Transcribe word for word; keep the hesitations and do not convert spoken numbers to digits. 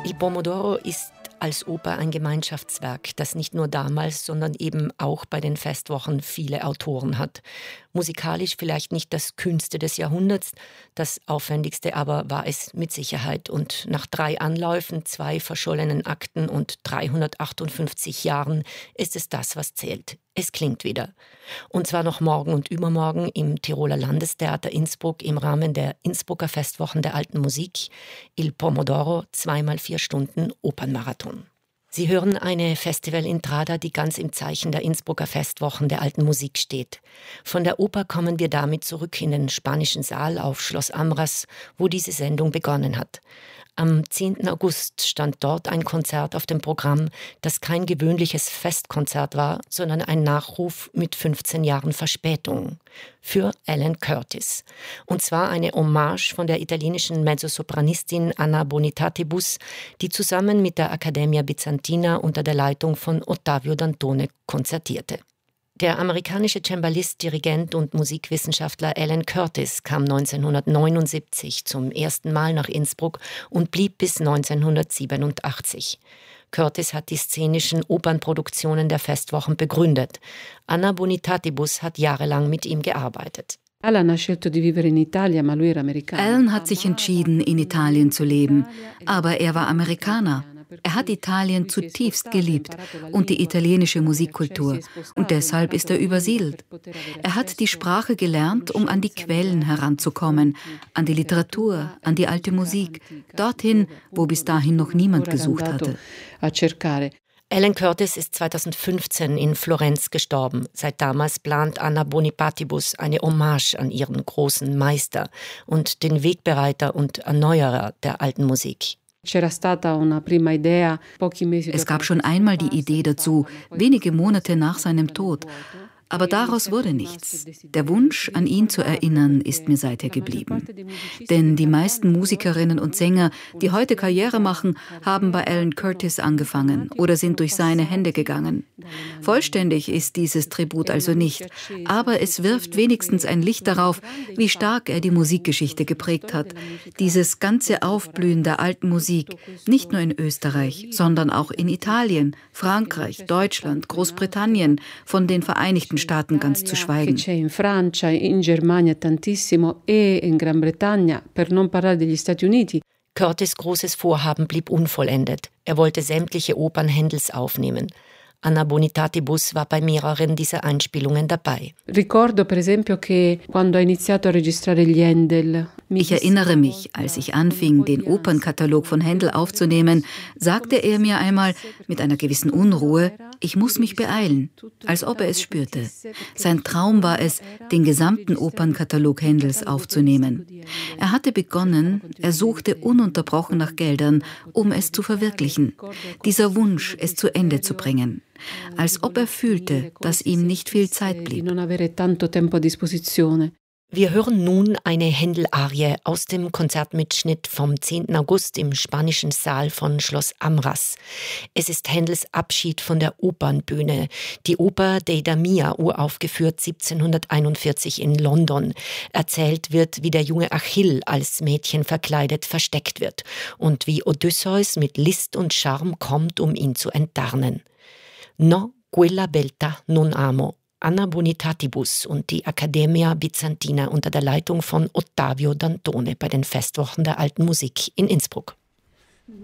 Il Pomodoro ist als Oper ein Gemeinschaftswerk, das nicht nur damals, sondern eben auch bei den Festwochen viele Autoren hat. Musikalisch vielleicht nicht das Kühnste des Jahrhunderts, das Aufwendigste aber war es mit Sicherheit. Und nach drei Anläufen, zwei verschollenen Akten und dreihundertachtundfünfzig Jahren ist es das, was zählt. Es klingt wieder. Und zwar noch morgen und übermorgen im Tiroler Landestheater Innsbruck im Rahmen der Innsbrucker Festwochen der alten Musik. Il Pomodoro, zweimal vier Stunden Opernmarathon. Sie hören eine Festival-Intrada, die ganz im Zeichen der Innsbrucker Festwochen der alten Musik steht. Von der Oper kommen wir damit zurück in den spanischen Saal auf Schloss Amras, wo diese Sendung begonnen hat. Am zehnten August stand dort ein Konzert auf dem Programm, das kein gewöhnliches Festkonzert war, sondern ein Nachruf mit fünfzehn Jahren Verspätung für Alan Curtis. Und zwar eine Hommage von der italienischen Mezzosopranistin Anna Bonitatibus, die zusammen mit der Accademia Bizantina unter der Leitung von Ottavio Dantone konzertierte. Der amerikanische Cembalist, Dirigent und Musikwissenschaftler Alan Curtis kam neunzehnhundertneunundsiebzig zum ersten Mal nach Innsbruck und blieb bis neunzehnhundertsiebenundachtzig. Curtis hat die szenischen Opernproduktionen der Festwochen begründet. Anna Bonitatibus hat jahrelang mit ihm gearbeitet. Alan hat sich entschieden, in Italien zu leben, aber er war Amerikaner. Er hat Italien zutiefst geliebt und die italienische Musikkultur, und deshalb ist er übersiedelt. Er hat die Sprache gelernt, um an die Quellen heranzukommen, an die Literatur, an die alte Musik, dorthin, wo bis dahin noch niemand gesucht hatte. Alan Curtis ist zweitausendfünfzehn in Florenz gestorben. Seit damals plant Anna Bonitatibus eine Hommage an ihren großen Meister und den Wegbereiter und Erneuerer der alten Musik. Es gab schon einmal die Idee dazu, wenige Monate nach seinem Tod. Aber daraus wurde nichts. Der Wunsch, an ihn zu erinnern, ist mir seither geblieben. Denn die meisten Musikerinnen und Sänger, die heute Karriere machen, haben bei Alan Curtis angefangen oder sind durch seine Hände gegangen. Vollständig ist dieses Tribut also nicht, aber es wirft wenigstens ein Licht darauf, wie stark er die Musikgeschichte geprägt hat. Dieses ganze Aufblühen der alten Musik, nicht nur in Österreich, sondern auch in Italien, Frankreich, Deutschland, Großbritannien, von den Vereinigten Staaten ganz zu schweigen. In Francia, in Germania tantissimo e in Gran Bretagna, per non parlare degli Stati Uniti. Curtis' großes Vorhaben blieb unvollendet. Er wollte sämtliche Opern Händels aufnehmen. Anna Bonitatibus war bei mehreren dieser Einspielungen dabei. Ich erinnere mich, als ich anfing, den Opernkatalog von Händel aufzunehmen, sagte er mir einmal mit einer gewissen Unruhe, ich muss mich beeilen, als ob er es spürte. Sein Traum war es, den gesamten Opernkatalog Händels aufzunehmen. Er hatte begonnen, er suchte ununterbrochen nach Geldern, um es zu verwirklichen. Dieser Wunsch, es zu Ende zu bringen. Als ob er fühlte, dass ihm nicht viel Zeit blieb. Wir hören nun eine Händel-Arie aus dem Konzertmitschnitt vom zehnten August im spanischen Saal von Schloss Amras. Es ist Händels Abschied von der Opernbühne. Die Oper Deida Mia, uraufgeführt siebzehnhunderteinundvierzig in London. Erzählt wird, wie der junge Achill als Mädchen verkleidet versteckt wird und wie Odysseus mit List und Charme kommt, um ihn zu enttarnen. No, quella beltà non amo. Anna Bonitatibus und die Accademia Bizantina unter der Leitung von Ottavio Dantone bei den Festwochen der alten Musik in Innsbruck.